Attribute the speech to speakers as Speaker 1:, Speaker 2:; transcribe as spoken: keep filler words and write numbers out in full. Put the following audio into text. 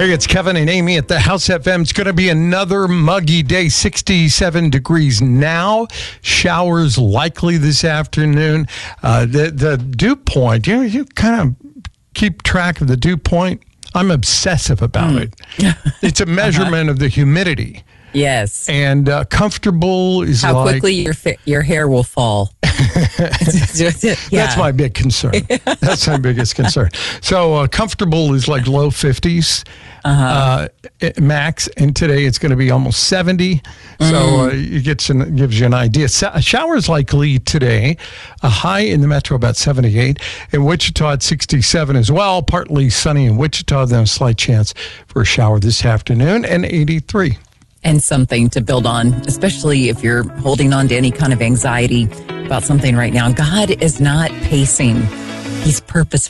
Speaker 1: Hey, it's Kevin and Amy at the House F M. It's going to be another muggy day, sixty-seven degrees now. Showers likely this afternoon. Uh, the, the dew point, you know, you kind of keep track of the dew point. I'm obsessive about mm. it. It's a measurement uh-huh. of the humidity.
Speaker 2: Yes.
Speaker 1: And uh, comfortable is
Speaker 2: how
Speaker 1: like...
Speaker 2: quickly your fi- your hair will fall.
Speaker 1: yeah. That's my big concern. That's my biggest concern. So uh, comfortable is like low fifties uh-huh. uh, max, and today it's going to be almost seventy. Mm. So uh, it gets an, gives you an idea. Sa- showers likely today. A high in the metro about seventy-eight. In Wichita at sixty-seven as well. Partly sunny in Wichita. Then a slight chance for a shower this afternoon, and eighty-three.
Speaker 2: And something to build on, especially if you're holding on to any kind of anxiety about something right now. God is not pacing. He's purposeful.